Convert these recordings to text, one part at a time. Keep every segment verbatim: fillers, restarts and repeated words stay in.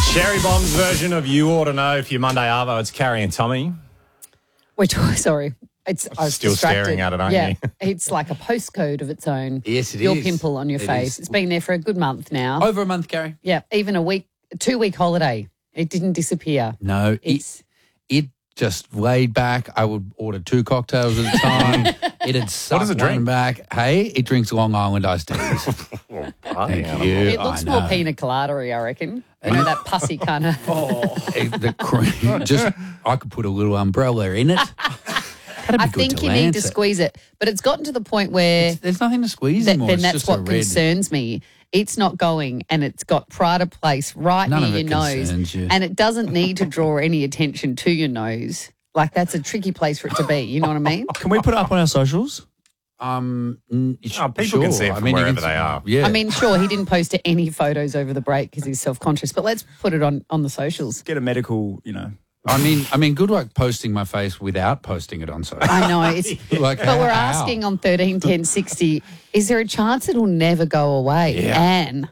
Cherry Bomb's version of You Ought to Know for your Monday Arvo. It's Carrie and Tommy. We're talking, sorry. It's I was Still distracted. staring at it, aren't yeah, you? it's like a postcode of its own. Yes, it Your is. pimple on your It face. is. It's been there for a good month now. Over a month, Carrie? Yeah, even a week, two week holiday. It didn't disappear. No, It's it, it just laid back. I would order two cocktails at a time. it had sucked does it one drink? back. Hey, it drinks Long Island iced teas. Bloody Thank animal. you. it looks I more know. pina colada-y, I reckon. You know, that pussy kind of. Eh, the cream. Just, I could put a little umbrella in it. That'd be I good think to you need to Lancet. squeeze it. But it's gotten to the point where There's nothing to squeeze that, anymore. then It's that's just a what red. concerns me. It's not going and it's got Prada Place right None near of your it nose. concerns you. And it doesn't need to draw any attention to your nose. Like that's a tricky place for it to be. You know what I mean? Can we put it up on our socials? Um, mm, sh- Oh, people sure. can see it I from mean, you wherever can they see- are. Yeah. I mean, sure, he didn't post any photos over the break because he's self-conscious, but let's put it on, on the socials. Get a medical, you know. I mean, I mean, good luck posting my face without posting it on social. I know. It's, Like, but we're how? asking on thirteen ten sixty, is there a chance it'll never go away? Yeah. Anne.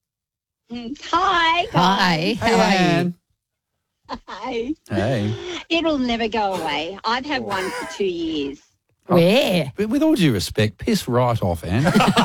Hi, Hi. guys. How are you? Hi. Hey. It'll never go away. I've had one for two years. Where? But with all due respect, piss right off, Anne.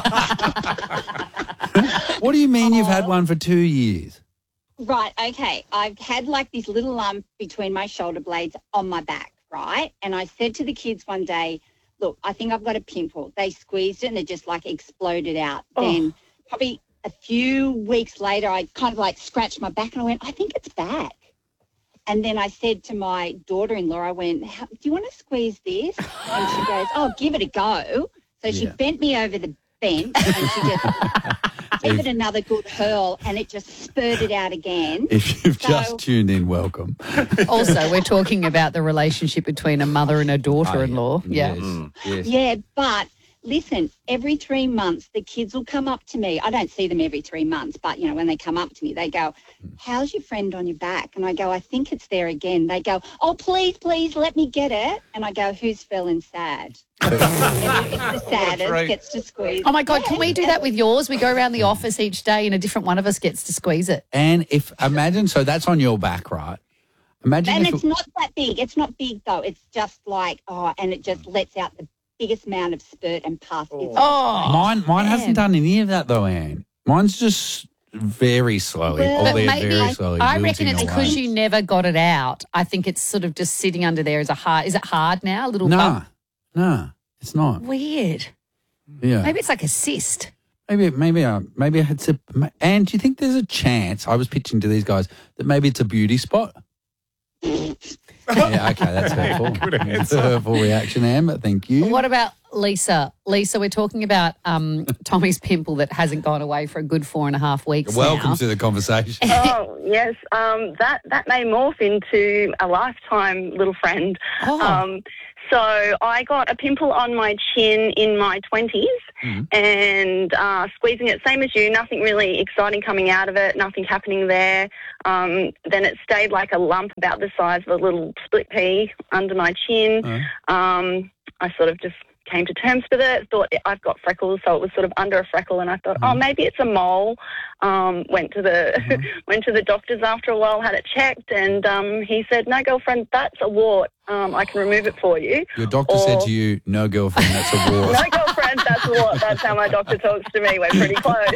What do you mean you've had one for two years? Right, okay. I've had like this little lump between my shoulder blades on my back, right? And I said to the kids one day, look, I think I've got a pimple. They squeezed it and it just like exploded out. Then probably a few weeks later, I kind of like scratched my back and I went, I think it's back. And then I said to my daughter-in-law, I went, "How- do you want to squeeze this? And she goes, oh, give it a go. So she Yeah. bent me over the bench and she just gave it another good hurl and it just spurted out again. If you've So- just tuned in, welcome. Also, we're talking about the relationship between a mother and a daughter-in-law. Yeah. Yes. yes. Yeah, but listen, every three months the kids will come up to me. I don't see them every three months, but, you know, when they come up to me, they go, how's your friend on your back? And I go, I think it's there again. They go, oh, please, please, let me get it. And I go, who's feeling sad? And it's the saddest right. gets to squeeze. Oh, my God, can we do that with yours? We go around the office each day and a different one of us gets to squeeze it. And if, imagine, so that's on your back, right? Imagine And if it's not that big. It's not big, though. It's just like, oh, and it just lets out the biggest amount of spurt and puff. It's Oh, mine, mine Anne. hasn't done any of that though, Anne. Mine's just very slowly, Well, But albeit maybe very slowly. I reckon wilting it's away. because you never got it out. I think it's sort of just sitting under there as a hard. Is it hard now? A little Nah, bump? nah, it's not. Weird. Yeah, Maybe it's like a cyst. maybe, maybe, uh, maybe it's a. And do you think there's a chance? I was pitching to these guys that maybe it's a beauty spot. Yeah, okay, that's hurtful. Good That's answer. a hurtful reaction, Anne, but thank you. What about Lisa? Lisa, we're talking about um, Tommy's pimple that hasn't gone away for a good four and a half weeks Welcome now. to the conversation. Oh, yes. Um, that, that may morph into a lifetime little friend. Oh. Um, so I got a pimple on my chin in my twenties and uh, squeezing it, same as you, nothing really exciting coming out of it, nothing happening there. Um, then it stayed like a lump about the size of a little split pea under my chin. Um, I sort of just came to terms with it, thought I've got freckles, so it was sort of under a freckle, and I thought, oh, maybe it's a mole. Um, went to the went to the doctors after a while, had it checked, and um, he said, no, girlfriend, that's a wart. Um, I can remove it for you. Your doctor said Or- to you, no, girlfriend, that's a wart. No, girlfriend, that's a wart. That's how my doctor talks to me. We're pretty close.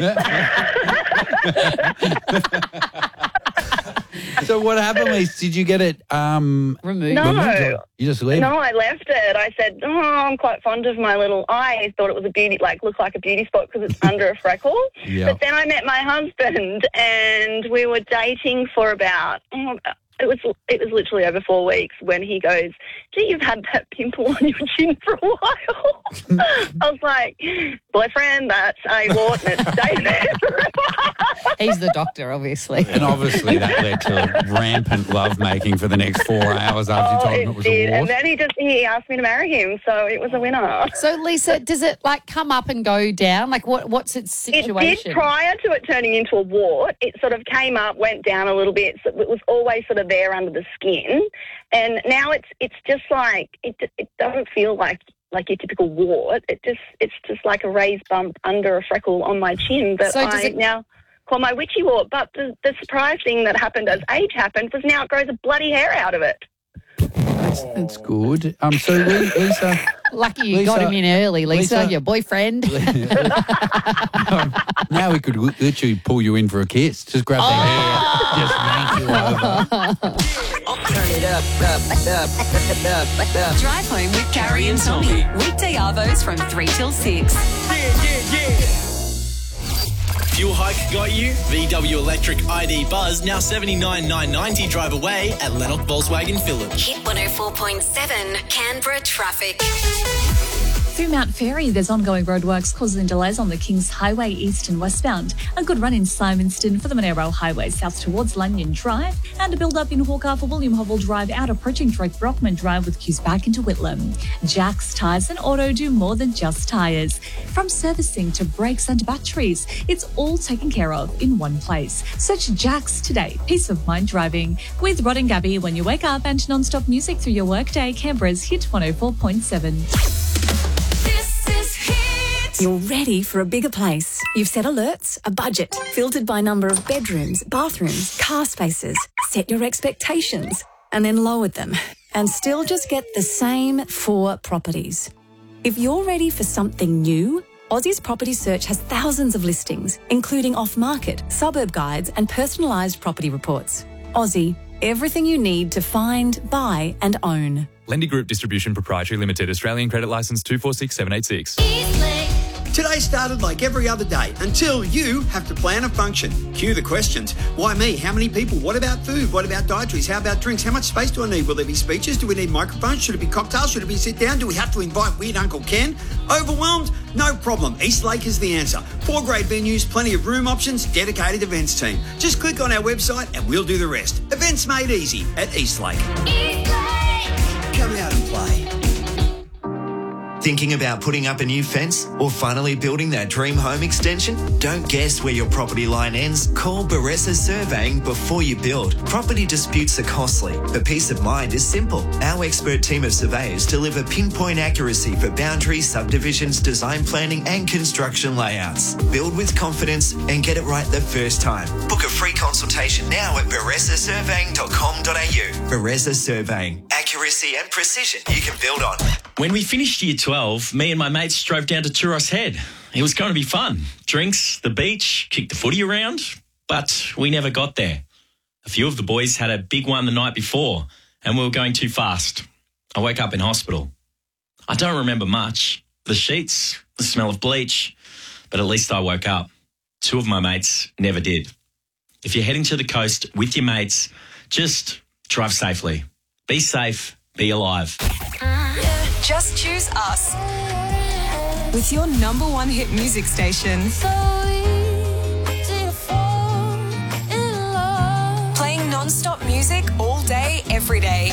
So what happened, Lisa? Did you get it um, Removed. No. removed? You just leave No, it? I left it. I said, oh, I'm quite fond of my little eye. I thought it was a beauty, like, looked like a beauty spot because it's under a freckle. Yeah. But then I met my husband and we were dating for about, oh, it was it was literally over four weeks when he goes, gee, you've had that pimple on your chin for a while. I was like, boyfriend, that's a wart and it stayed there forever. He's the doctor, obviously. And obviously that led to rampant lovemaking for the next four hours after you Oh, told him it it was did. a And wart. then he just he asked me to marry him, so it was a winner. So, Lisa, does it like come up and go down? Like, what? what's its It situation? did prior to it turning into a wart. It sort of came up, went down a little bit. So it was always sort of there under the skin, and now it's it's just like it. It doesn't feel like like your typical wart. It just it's just like a raised bump under a freckle on my chin. But So does I it- now call my witchy wart. But the, the surprise thing that happened as age happened was now it grows a bloody hair out of it. That's, that's good. Um, so, Lisa... Lucky you Lisa, got him in early, Lisa, Lisa- your boyfriend. um, now we could literally pull you in for a kiss. Just grab their hair, just yank you over. Turn it up, up, up, up, up, up. Drive home with Carrie and Tommy. Weekday arvos from three till six. Fuel hike got you? V W Electric I D Buzz, now seventy-nine thousand nine hundred ninety drive away at Lennox Volkswagen Village. Hit one oh four point seven, Canberra traffic. Through Mount Ferry, there's ongoing roadworks causing delays on the Kings Highway east and westbound. A good run in Symonston for the Monero Highway south towards Lanyon Drive, and a build-up in Hawker for William Hovell Drive out approaching Drake Brockman Drive with queues back into Whitlam. Jack's Tyres and Auto do more than just tyres. From servicing to brakes and batteries, it's all taken care of in one place. Search Jack's today. Peace of mind driving. With Rod and Gabby when you wake up and non-stop music through your workday, Canberra's Hit one oh four point seven. You're ready for a bigger place. You've set alerts, a budget, filtered by number of bedrooms, bathrooms, car spaces, set your expectations, and then lowered them, and still just get the same four properties. If you're ready for something new, Aussie's Property Search has thousands of listings, including off-market, suburb guides, and personalised property reports. Aussie, everything you need to find, buy, and own. Lendy Group Distribution Proprietary Limited, Australian Credit Licence two four six seven eight six. Today started like every other day until you have to plan a function. Cue the questions. Why me? How many people? What about food? What about dietaries? How about drinks? How much space do I need? Will there be speeches? Do we need microphones? Should it be cocktails? Should it be sit down? Do we have to invite weird Uncle Ken? Overwhelmed? No problem. Eastlake is the answer. Four great venues, plenty of room options, dedicated events team. Just click on our website and we'll do the rest. Events made easy at Eastlake. Eastlake! Come out and play. Thinking about putting up a new fence or finally building that dream home extension? Don't guess where your property line ends. Call Baressa Surveying before you build. Property disputes are costly, but peace of mind is simple. Our expert team of surveyors deliver pinpoint accuracy for boundaries, subdivisions, design planning and construction layouts. Build with confidence and get it right the first time. Book a free consultation now at baressa surveying dot com dot a u. Baressa Surveying. Accuracy and precision you can build on. When we finished year twelve, me and my mates drove down to Turos Head. It was going to be fun. Drinks, the beach, kick the footy around, but we never got there. A few of the boys had a big one the night before and we were going too fast. I woke up in hospital. I don't remember much. The sheets, the smell of bleach, but at least I woke up. Two of my mates never did. If you're heading to the coast with your mates, just drive safely. Be safe, be alive. Just choose us. With your number one hit music station.